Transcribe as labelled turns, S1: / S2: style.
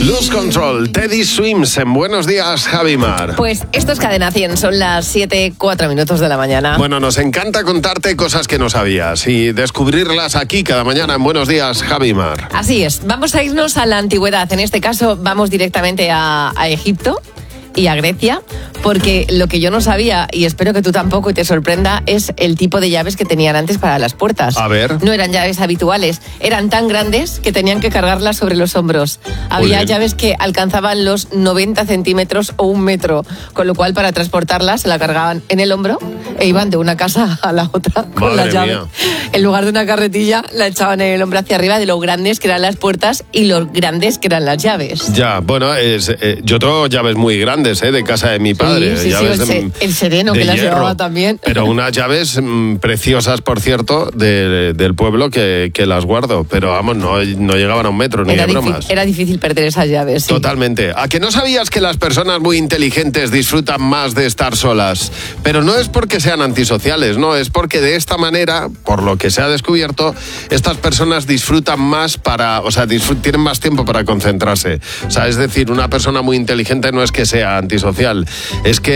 S1: Lose Control, Teddy Swims en Buenos Días, Javimar.
S2: Pues esto es Cadena 100, son las 7:04 de la mañana.
S1: Bueno, nos encanta contarte cosas que no sabías y descubrirlas aquí cada mañana en Buenos Días, Javimar.
S2: Así es, vamos a irnos a la antigüedad. En este caso vamos directamente a Egipto y a Grecia, porque lo que yo no sabía, y espero que tú tampoco y te sorprenda, es el tipo de llaves que tenían antes para las puertas.
S1: A ver.
S2: No eran llaves habituales, eran tan grandes que tenían que cargarlas sobre los hombros. Había llaves que alcanzaban los 90 centímetros o 1 metro, con lo cual para transportarlas se la cargaban en el hombro e iban de una casa a la otra con
S1: Madre
S2: la llave.
S1: mía.
S2: En lugar de una carretilla, la echaban en el hombro hacia arriba, de lo grandes que eran las puertas y lo grandes que eran las llaves.
S1: Ya, bueno, yo tengo llaves muy grandes, de casa de mi padre.
S2: Sí,
S1: llaves
S2: el sereno
S1: de
S2: que las
S1: hierro,
S2: llevaba también.
S1: Pero unas llaves preciosas, por cierto, del pueblo que las guardo. Pero vamos, no llegaban a 1 metro, ni de bromas.
S2: Era difícil perder esas llaves. Sí.
S1: Totalmente. ¿A que no sabías que las personas muy inteligentes disfrutan más de estar solas? Pero no es porque sean antisociales, no, es porque de esta manera, por lo que se ha descubierto, estas personas disfrutan más tienen más tiempo para concentrarse. O sea, es decir, una persona muy inteligente no es que sea antisocial, es que